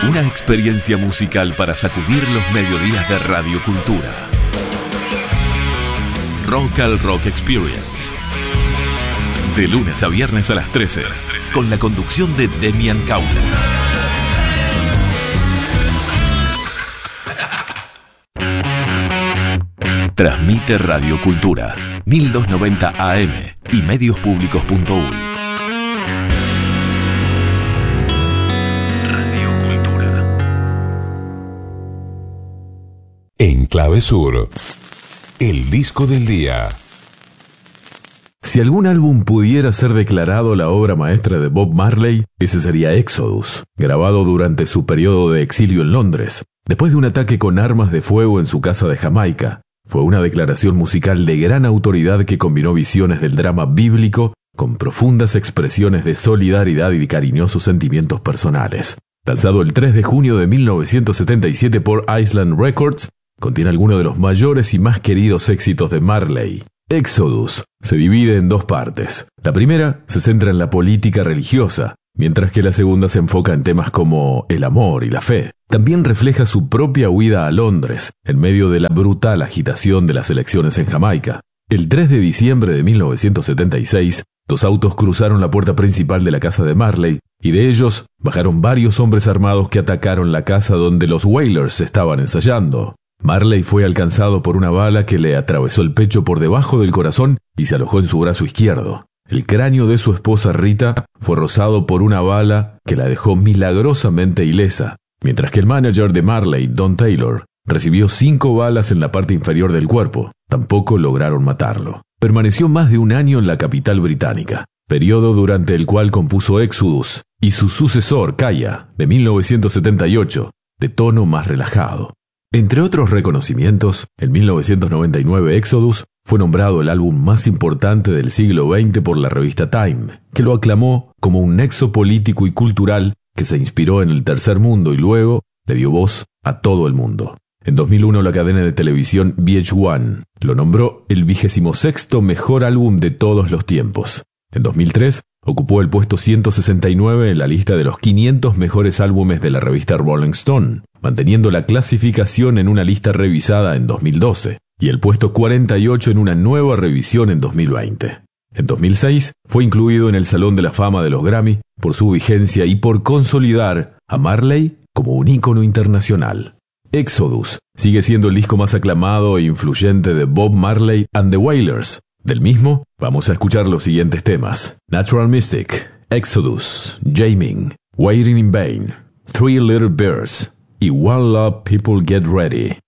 Una experiencia musical para sacudir los mediodías de Radio Cultura. Rock al Rock Experience. De lunes a viernes a las 13, con la conducción de Demian Caula. Transmite Radio Cultura, 1290 AM y mediospublicos.uy. Radio Cultura. En Clave Sur, el disco del día. Si algún álbum pudiera ser declarado la obra maestra de Bob Marley, ese sería Exodus, grabado durante su periodo de exilio en Londres, después de un ataque con armas de fuego en su casa de Jamaica. Fue una declaración musical de gran autoridad que combinó visiones del drama bíblico con profundas expresiones de solidaridad y cariñosos sentimientos personales. Lanzado el 3 de junio de 1977 por Island Records, contiene algunos de los mayores y más queridos éxitos de Marley. Exodus se divide en dos partes. La primera se centra en la política religiosa, mientras que la segunda se enfoca en temas como el amor y la fe. También refleja su propia huida a Londres, en medio de la brutal agitación de las elecciones en Jamaica. El 3 de diciembre de 1976, dos autos cruzaron la puerta principal de la casa de Marley, y de ellos bajaron varios hombres armados que atacaron la casa donde los Wailers estaban ensayando. Marley fue alcanzado por una bala que le atravesó el pecho por debajo del corazón y se alojó en su brazo izquierdo. El cráneo de su esposa Rita fue rozado por una bala que la dejó milagrosamente ilesa, mientras que el manager de Marley, Don Taylor, recibió 5 balas en la parte inferior del cuerpo. Tampoco lograron matarlo. Permaneció más de un año en la capital británica, periodo durante el cual compuso Exodus y su sucesor, Kaya, de 1978, de tono más relajado. Entre otros reconocimientos, en 1999 Exodus fue nombrado el álbum más importante del siglo XX por la revista Time, que lo aclamó como un nexo político y cultural que se inspiró en el tercer mundo y luego le dio voz a todo el mundo. En 2001 la cadena de televisión VH1 lo nombró el 26º mejor álbum de todos los tiempos. En 2003 ocupó el puesto 169 en la lista de los 500 mejores álbumes de la revista Rolling Stone, manteniendo la clasificación en una lista revisada en 2012, y el puesto 48 en una nueva revisión en 2020. En 2006 fue incluido en el Salón de la Fama de los Grammy por su vigencia y por consolidar a Marley como un ícono internacional. Exodus sigue siendo el disco más aclamado e influyente de Bob Marley and the Wailers. Del mismo, vamos a escuchar los siguientes temas: Natural Mystic, Exodus, Jamming, Waiting in Vain, Three Little Birds y One Love People Get Ready.